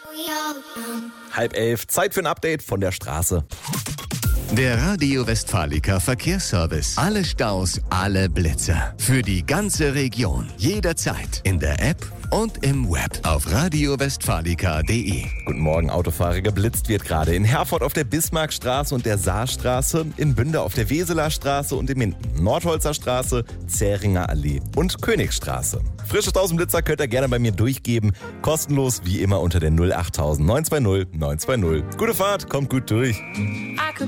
10:30, Zeit für ein Update von der Straße. Der Radio Westfalica Verkehrsservice. Alle Staus, alle Blitzer. Für die ganze Region. Jederzeit. In der App und im Web. Auf radiowestfalica.de. Guten Morgen, Autofahrer. Geblitzt wird gerade in Herford auf der Bismarckstraße und der Saarstraße, in Bünde auf der Weseler Straße und in Minden, Nordholzer Straße, Zähringer Allee und Königstraße. Frische 1000 Blitzer könnt ihr gerne bei mir durchgeben. Kostenlos wie immer unter der 08000 920 920. Gute Fahrt, kommt gut durch.